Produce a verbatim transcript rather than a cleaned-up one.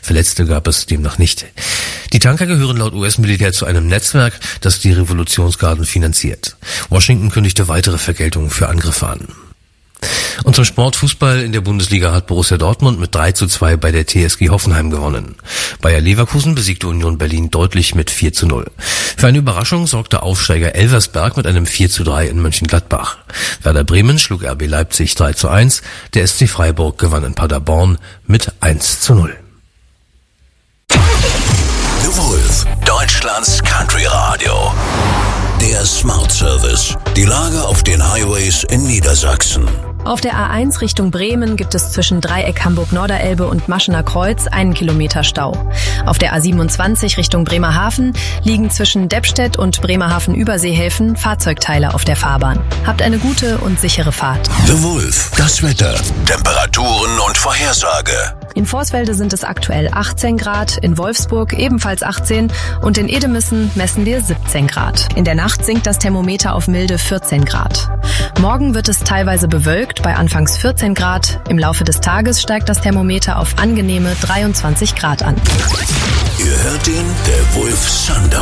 Verletzte gab es demnach nicht. Die Tanker gehören laut U S-Militär zu einem Netzwerk, das die Revolutionsgarden finanziert. Washington kündigte weitere Vergeltungen für Angriffe an. Und zum Sport Fußball in der Bundesliga hat Borussia Dortmund mit drei zu zwei bei der T S G Hoffenheim gewonnen. Bayer Leverkusen besiegte Union Berlin deutlich mit vier zu null. Für eine Überraschung sorgte Aufsteiger Elversberg mit einem vier zu drei in Mönchengladbach. Werder Bremen schlug R B Leipzig drei zu eins. Der S C Freiburg gewann in Paderborn mit eins zu null. The Wolf, Deutschlands Country Radio. Der Smart Service. Die Lage auf den Highways in Niedersachsen. Auf der A eins Richtung Bremen gibt es zwischen Dreieck Hamburg-Norderelbe und Maschener Kreuz einen Kilometer Stau. Auf der A siebenundzwanzig Richtung Bremerhaven liegen zwischen Deppstedt und Bremerhaven-Überseehäfen Fahrzeugteile auf der Fahrbahn. Habt eine gute und sichere Fahrt. The Wolf, das Wetter, Temperaturen und Vorhersage. In Vorswelde sind es aktuell achtzehn Grad, in Wolfsburg ebenfalls achtzehn und in Edemissen messen wir siebzehn Grad. In der Nacht sinkt das Thermometer auf milde vierzehn Grad. Morgen wird es teilweise bewölkt bei anfangs vierzehn Grad. Im Laufe des Tages steigt das Thermometer auf angenehme dreiundzwanzig Grad an. Ihr hört den, der Wolf Sundown.